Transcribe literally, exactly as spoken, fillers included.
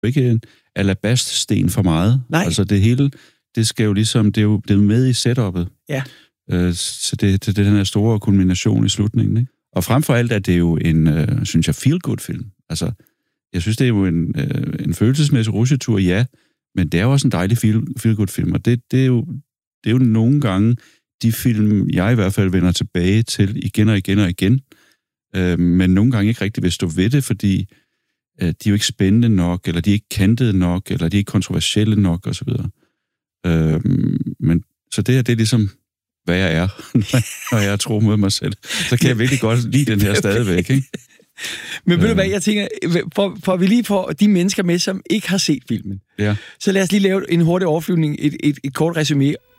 ikke en alabaststen for meget. Nej. Altså det hele, det skal jo ligesom, det er jo, det er med i setup'et. Ja. Øh, så det, det, det er den her store kulmination i slutningen, ikke? Og frem for alt er det jo en, øh, synes jeg, feel-good-film. Altså, jeg synes, det er jo en, øh, en følelsesmæssig rusjetur, ja, men det er jo også en dejlig feel, feel-good-film, og det, det, er jo, det er jo nogle gange de film, jeg i hvert fald vender tilbage til igen og igen og igen, øh, men nogle gange ikke rigtig vil stå ved det, fordi øh, de er jo ikke spændende nok, eller de er ikke kantede nok, eller de er ikke kontroversielle nok, osv. Øh, men så det her, det er ligesom, hvad jeg er, når jeg er tro mod mig selv. Så kan jeg virkelig godt lide den her stadigvæk, ikke? Men ved du hvad, jeg tænker, for, for vi lige får de mennesker med, som ikke har set filmen, ja. så lad os lige lave en hurtig overflyvning, et, et, et kort resumé.